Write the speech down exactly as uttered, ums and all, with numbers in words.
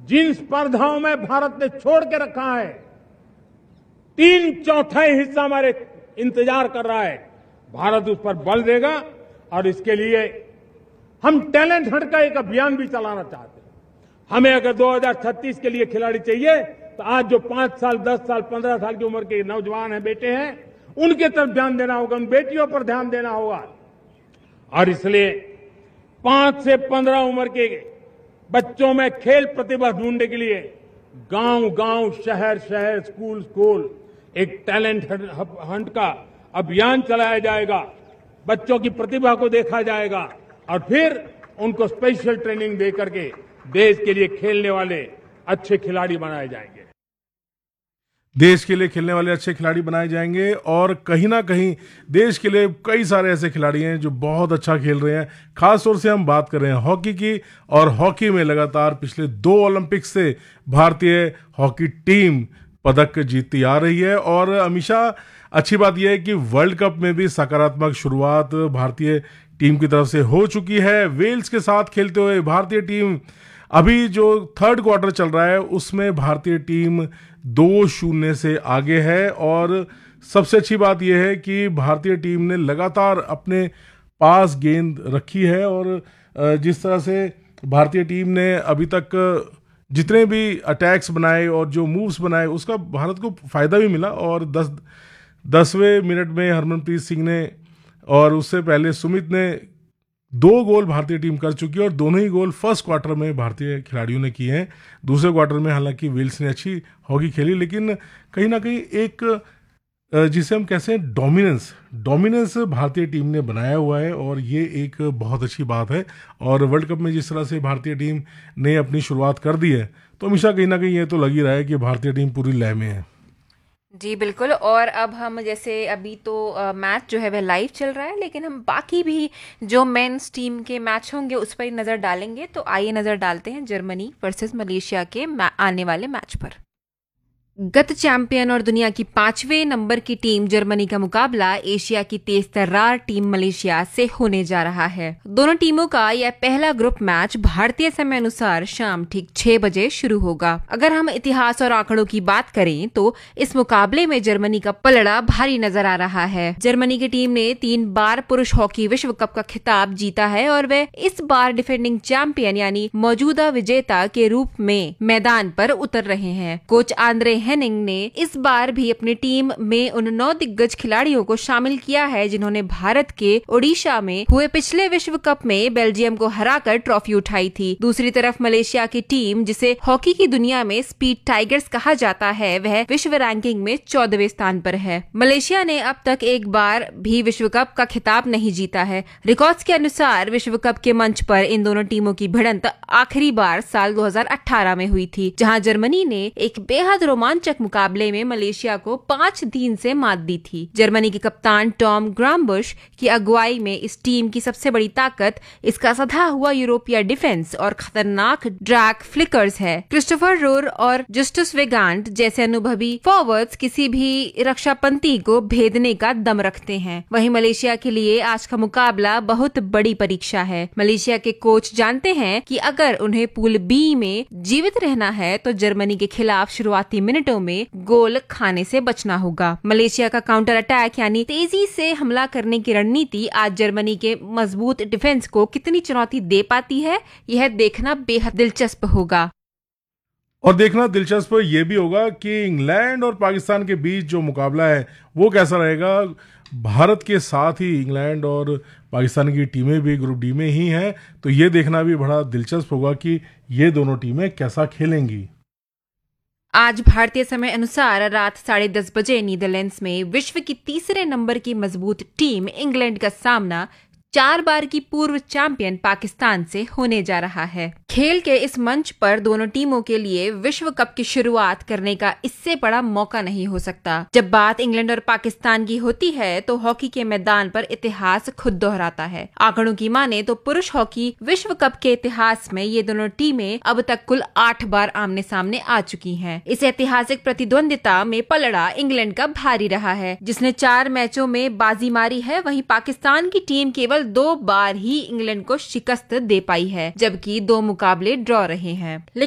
जिन स्पर्धाओं में भारत ने छोड़ के रखा है, तीन चौथाई हिस्सा हमारे इंतजार कर रहा है। भारत उस पर बल देगा और इसके लिए हम टैलेंट हंट का एक अभियान भी चलाना चाहते हैं। हमें अगर दो हज़ार छत्तीस के लिए खिलाड़ी चाहिए तो आज जो पांच साल, दस साल, पंद्रह साल की उम्र के नौजवान हैं, बेटे हैं, उनके तरफ ध्यान देना होगा, उन बेटियों पर ध्यान देना होगा। और इसलिए पांच से पंद्रह उम्र के बच्चों में खेल प्रतिभा ढूंढने के लिए गांव गांव, शहर शहर, स्कूल स्कूल एक टैलेंट हंट का अभियान चलाया जाएगा। बच्चों की प्रतिभा को देखा जाएगा और फिर उनको स्पेशल ट्रेनिंग दे करके देश के लिए खेलने वाले अच्छे खिलाड़ी बनाए जाएंगे। देश के लिए खेलने वाले अच्छे खिलाड़ी बनाए जाएंगे और कहीं ना कहीं देश के लिए कई सारे ऐसे खिलाड़ी हैं जो बहुत अच्छा खेल रहे हैं। खास तौर से हम बात कर रहे हैं हॉकी की, और हॉकी में लगातार पिछले दो ओलंपिक्स से भारतीय हॉकी टीम पदक जीतती आ रही है। और हमेशा अच्छी बात यह है कि वर्ल्ड कप में भी सकारात्मक शुरुआत भारतीय टीम की तरफ से हो चुकी है। वेल्स के साथ खेलते हुए भारतीय टीम, अभी जो थर्ड क्वार्टर चल रहा है उसमें भारतीय टीम दो शून्य से आगे है। और सबसे अच्छी बात यह है कि भारतीय टीम ने लगातार अपने पास गेंद रखी है और जिस तरह से भारतीय टीम ने अभी तक जितने भी अटैक्स बनाए और जो मूव्स बनाए उसका भारत को फायदा भी मिला। और दस दसवें मिनट में हरमनप्रीत सिंह ने और उससे पहले सुमित ने दो गोल भारतीय टीम कर चुकी है और दोनों ही गोल फर्स्ट क्वार्टर में भारतीय खिलाड़ियों ने किए हैं। दूसरे क्वार्टर में हालांकि वेल्स ने अच्छी हॉकी खेली, लेकिन कहीं ना कहीं एक जिसे हम कहते हैं डोमिनेंस डोमिनेंस भारतीय टीम ने बनाया हुआ है और ये एक बहुत अच्छी बात है। और वर्ल्ड कप में जिस तरह से भारतीय टीम ने अपनी शुरुआत कर दी है तो हमेशा कहीं ना कहीं ये तो लग ही रहा है कि भारतीय टीम पूरी लय में है। जी बिल्कुल। और अब हम जैसे अभी तो आ, मैच जो है वह लाइव चल रहा है, लेकिन हम बाकी भी जो मेंस टीम के मैच होंगे उस पर नज़र डालेंगे। तो आइए नज़र डालते हैं जर्मनी वर्सेस मलेशिया के आने वाले मैच पर। गत चैंपियन और दुनिया की पांचवें नंबर की टीम जर्मनी का मुकाबला एशिया की तेज तर्रार टीम मलेशिया से होने जा रहा है। दोनों टीमों का यह पहला ग्रुप मैच भारतीय समय अनुसार शाम ठीक छह बजे शुरू होगा। अगर हम इतिहास और आंकड़ों की बात करें तो इस मुकाबले में जर्मनी का पलड़ा भारी नजर आ रहा है। जर्मनी की टीम ने तीन बार पुरुष हॉकी विश्व कप का खिताब जीता है और वे इस बार डिफेंडिंग चैंपियन यानी मौजूदा विजेता के रूप में मैदान पर उतर रहे हैं। कोच आंद्रे हेनिंग ने इस बार भी अपनी टीम में उन नौ दिग्गज खिलाड़ियों को शामिल किया है जिन्होंने भारत के ओडिशा में हुए पिछले विश्व कप में बेल्जियम को हराकर ट्रॉफी उठाई थी। दूसरी तरफ मलेशिया की टीम, जिसे हॉकी की दुनिया में स्पीड टाइगर्स कहा जाता है, वह विश्व रैंकिंग में चौदहवें स्थान पर है। मलेशिया ने अब तक एक बार भी विश्व कप का खिताब नहीं जीता है। रिकॉर्ड्स के अनुसार विश्व कप के मंच पर इन दोनों टीमों की भिड़ंत आखिरी बार साल दो हज़ार अठारह में हुई थी, जहां जर्मनी ने एक बेहद रोमांचक मुकाबले में मलेशिया को पांच तीन से मात दी थी। जर्मनी के कप्तान टॉम ग्राम्बुश की अगुवाई में इस टीम की सबसे बड़ी ताकत इसका सधा हुआ यूरोपीय डिफेंस और खतरनाक ड्रैग फ्लिकर्स है। क्रिस्टोफर रोर और जस्टिस वेगांट जैसे अनुभवी फॉरवर्ड्स किसी भी रक्षा पंक्ति को भेदने का दम रखते हैं। वहीं मलेशिया के लिए आज का मुकाबला बहुत बड़ी परीक्षा है। मलेशिया के कोच जानते हैं कि अगर उन्हें पूल बी में जीवित रहना है तो जर्मनी के खिलाफ शुरुआती मिनटों में गोल खाने से बचना होगा। मलेशिया का काउंटर अटैक यानी तेजी से हमला करने की रणनीति आज जर्मनी के मजबूत डिफेंस को कितनी चुनौती दे पाती है, यह देखना बेहद दिलचस्प होगा। और देखना दिलचस्प ये भी होगा कि इंग्लैंड और पाकिस्तान के बीच जो मुकाबला है वो कैसा रहेगा। भारत के साथ ही इंग्लैंड और पाकिस्तान की टीमें भी ग्रुप डी में ही हैं, तो ये देखना भी बड़ा दिलचस्प होगा कि ये दोनों टीमें कैसा खेलेंगी। आज भारतीय समय अनुसार रात साढ़े दस बजे नीदरलैंड्स में विश्व की तीसरे नंबर की मजबूत टीम इंग्लैंड का सामना चार बार की पूर्व चैंपियन पाकिस्तान से होने जा रहा है। खेल के इस मंच पर दोनों टीमों के लिए विश्व कप की शुरुआत करने का इससे बड़ा मौका नहीं हो सकता। जब बात इंग्लैंड और पाकिस्तान की होती है तो हॉकी के मैदान पर इतिहास खुद दोहराता है। आंकड़ों की माने तो पुरुष हॉकी विश्व कप के इतिहास में ये दोनों टीमें अब तक कुल आठ बार आमने सामने आ चुकी हैं। इस ऐतिहासिक प्रतिद्वंदिता में पलड़ा इंग्लैंड का भारी रहा है, जिसने चार मैचों में बाजी मारी है। वहीं पाकिस्तान की टीम केवल दो बार ही इंग्लैंड को शिकस्त दे पाई है, जबकि दो मुकाबले ड्रॉ रहे हैं।